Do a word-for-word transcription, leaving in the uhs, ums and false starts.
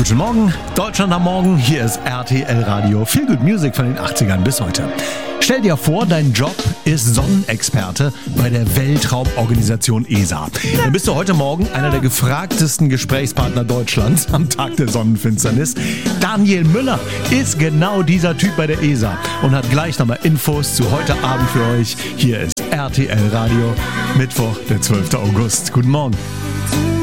Guten Morgen, Deutschland am Morgen, hier ist R T L Radio, Feel Good Music von den achtzigern bis heute. Stell dir vor, dein Job ist Sonnenexperte bei der Weltraumorganisation E S A. Dann bist du heute Morgen einer der gefragtesten Gesprächspartner Deutschlands am Tag der Sonnenfinsternis. Daniel Müller ist genau dieser Typ bei der E S A und hat gleich nochmal Infos zu heute Abend für euch. Hier ist R T L Radio, Mittwoch, der zwölfter August. Guten Morgen.